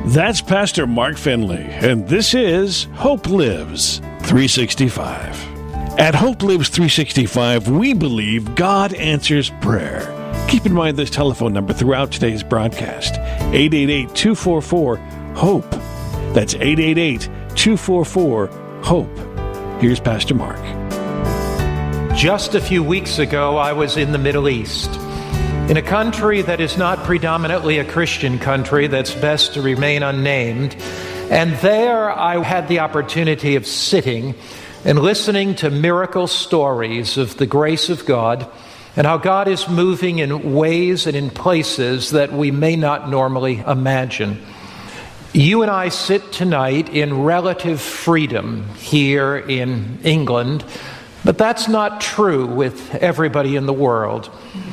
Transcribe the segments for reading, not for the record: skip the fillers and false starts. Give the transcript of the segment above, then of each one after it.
That's Pastor Mark Finley, and this is Hope Lives 365. At Hope Lives 365, we believe God answers prayer. Keep in mind this telephone number throughout today's broadcast, 888-244-HOPE. That's 888-244-HOPE. Here's Pastor Mark. Just a few weeks ago, I was in the Middle East, in a country that is not predominantly a Christian country, that's best to remain unnamed. And there I had the opportunity of sitting and listening to miracle stories of the grace of God and how God is moving in ways and in places that we may not normally imagine. You and I sit tonight in relative freedom here in England, but that's not true with everybody in the world.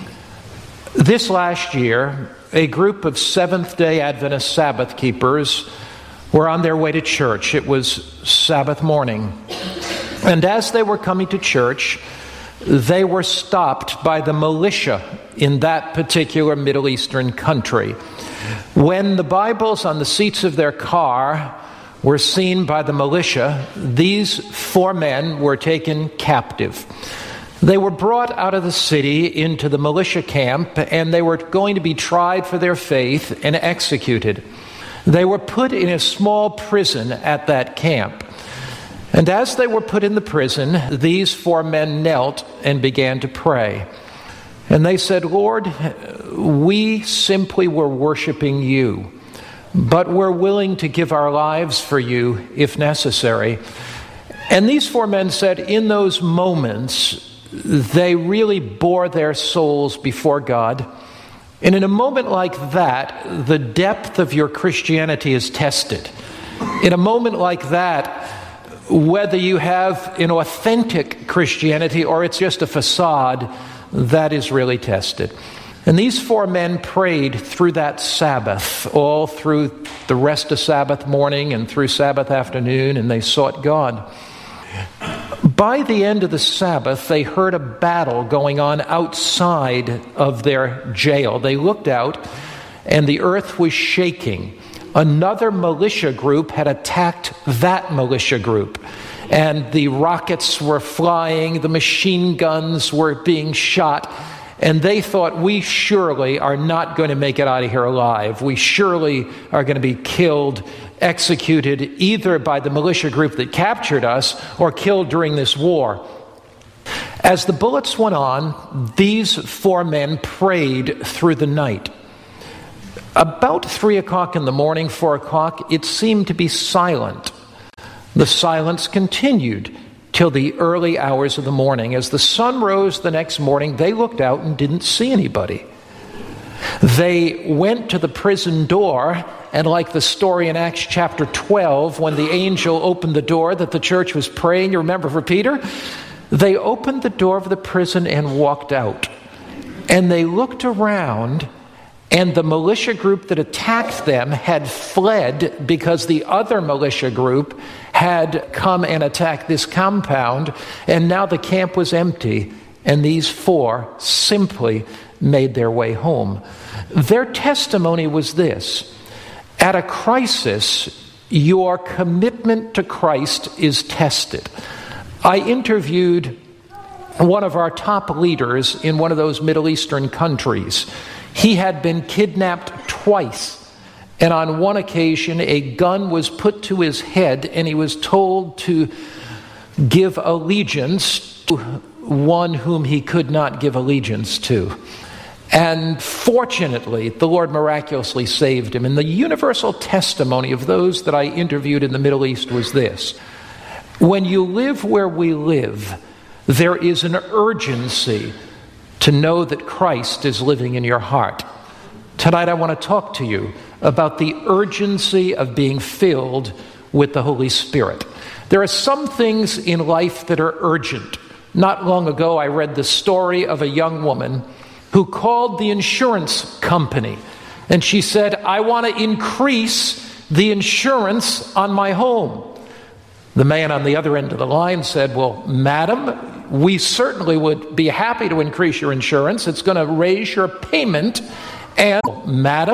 This last year, a group of Seventh-day Adventist Sabbath keepers were on their way to church. It was Sabbath morning. And as they were coming to church, they were stopped by the militia in that particular Middle Eastern country. When the Bibles on the seats of their car were seen by the militia, these 4 men were taken captive. They were brought out of the city into the militia camp, and they were going to be tried for their faith and executed. They were put in a small prison at that camp. And as they were put in the prison, these 4 men knelt and began to pray. And they said, "Lord, we simply were worshiping you, but we're willing to give our lives for you if necessary." And these 4 men said in those moments, they really bore their souls before God. And in a moment like that, the depth of your Christianity is tested. In a moment like that, whether you have an authentic Christianity or it's just a facade, that is really tested. And these 4 men prayed through that Sabbath, all through the rest of Sabbath morning and through Sabbath afternoon, and they sought God. By the end of the Sabbath, they heard a battle going on outside of their jail. They looked out, and the earth was shaking. Another militia group had attacked that militia group, and the rockets were flying, the machine guns were being shot, and they thought, we surely are not going to make it out of here alive. We surely are going to be killed, executed either by the militia group that captured us or killed during this war. As the bullets went on, these 4 men prayed through the night. About 3 o'clock in the morning, 4 o'clock, it seemed to be silent. The silence continued till the early hours of the morning. As the sun rose the next morning, they looked out and didn't see anybody. They went to the prison door, and like the story in Acts chapter 12, when the angel opened the door that the church was praying, you remember for Peter? They opened the door of the prison and walked out. And they looked around, and the militia group that attacked them had fled because the other militia group had come and attacked this compound, and now the camp was empty, and these 4 simply made their way home. Their testimony was this: at a crisis, your commitment to Christ is tested. I interviewed one of our top leaders in one of those Middle Eastern countries. He had been kidnapped twice, and on one occasion a gun was put to his head, and he was told to give allegiance to one whom he could not give allegiance to. And fortunately, the Lord miraculously saved him. And the universal testimony of those that I interviewed in the Middle East was this: when you live where we live, there is an urgency to know that Christ is living in your heart. Tonight I want to talk to you about the urgency of being filled with the Holy Spirit. There are some things in life that are urgent. Not long ago, I read the story of a young woman who called the insurance company, and she said, "I want to increase the insurance on my home." The man on the other end of the line said, "Well, madam, we certainly would be happy to increase your insurance. It's going to raise your payment." And, "Madam,